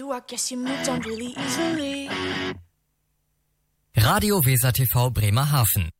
I guess you moved on really easily. Radio Weser TV Bremerhaven